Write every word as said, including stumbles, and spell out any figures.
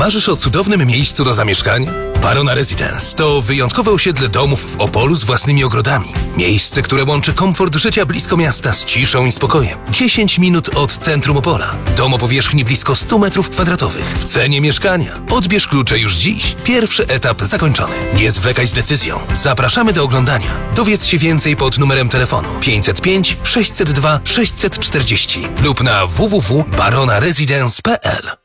Marzysz o cudownym miejscu do zamieszkania? Barona Residence to wyjątkowe osiedle domów w Opolu z własnymi ogrodami. Miejsce, które łączy komfort życia blisko miasta z ciszą i spokojem. dziesięć minut od centrum Opola. Dom o powierzchni blisko sto metrów kwadratowych. W cenie mieszkania. Odbierz klucze już dziś. Pierwszy etap zakończony. Nie zwlekaj z decyzją. Zapraszamy do oglądania. Dowiedz się więcej pod numerem telefonu pięćset pięć sześćset dwa sześćset czterdzieści lub na w w w kropka barona residence kropka p l.